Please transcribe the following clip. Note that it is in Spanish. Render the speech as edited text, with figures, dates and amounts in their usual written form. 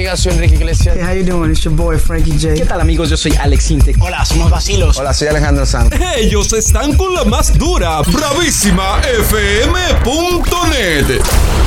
amigas? Soy Enrique Iglesias. Hey, how you doing? It's your boy Frankie J. ¿Qué tal, amigos? Yo soy Alex Intec. Hola, somos Vacilos. Hola, soy Alejandro Sanz. Ellos están con la más dura, bravísima FM.net.